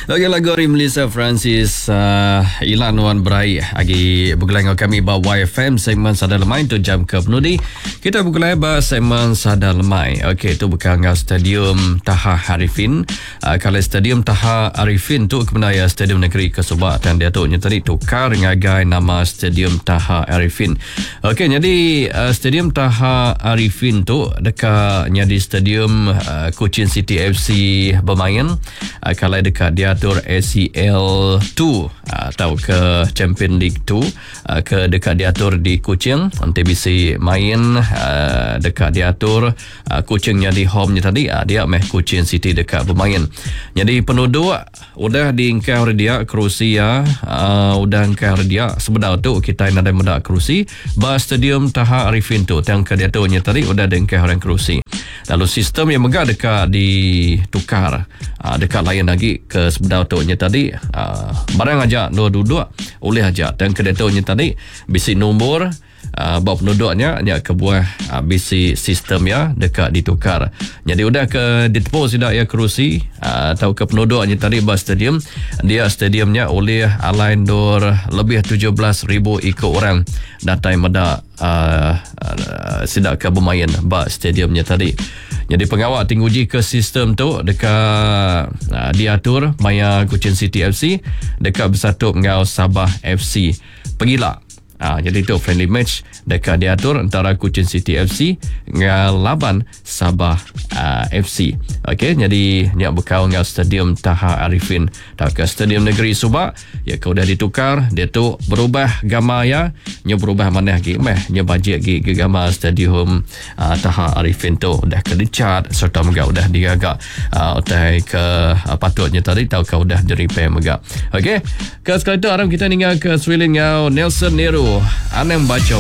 Lagi lagu dari Melissa Francis Ilan Wan Berai agi bergelang kami ba YFM segmen Sadar Lemai tu jam ke penudi. Kita bergelang ba segmen Sadar Lemai. Okey, tu bukan Stadium Taha Arifin. Kalau Stadium Taha Arifin tu kebenaya Stadium Negeri Kesobak dan dia tu tadi tukar ngagai nama Stadium Taha Arifin. Okey, jadi Stadium Taha Arifin tu dekat jadi Stadium Cochin City FC bermain. Kalau dekat diatur ACL 2 atau ke Champion League 2 ke dekat diatur di Kuching nanti bisa main dekat diatur Kuchingnya di home-nya tadi dia meh Cochin City dekat bermain. Jadi penduduk udah diingkar dia kerusi udah ingkar dia sebenarnya tu kita ada muda kerusi ba Stadium Taha Arifin tu yang ke diaturnya tadi udah diingkar orang kerusi. Lalu sistem yang megah dekat ditukar dekat lain lagi ke sebenar tu tadi barang aja dua-dua oleh aja dan kedatangannya tadi bisi nombor bawa penduduknya nya ke buah bisi sistem ya dekat ditukar. Jadi udah ke ditepus tidak ya kerusi atau ke penduduknya tadi bah stadium dia stadiumnya oleh alain dor lebih 17,000 ikut orang datang meda sidak ke bermain bah stadiumnya tadi. Jadi pengawal tingguji ke sistem tu dekat diatur Maya Cochin City FC dekat bersatu dengan Sabah FC. Pergilah. Jadi itu friendly match dekat diatur antara Cochin City FC dengan laban Sabah FC. Okey, jadi ni berkau dengan Stadium Taha Arifin dan ke Stadium Negeri Subak ya kau dah ditukar dia tu berubah gambar ya nya berubah mana lagi nya bajet lagi ke gambar Stadium Taha Arifin tu dah ke dicat serta megah udah digagak utai ke patutnya tadi tahu kau dah di repair megah. Okey, ke sekali tu aram kita tinggal ke Swilin ngau Nelson Nero. Ana membaca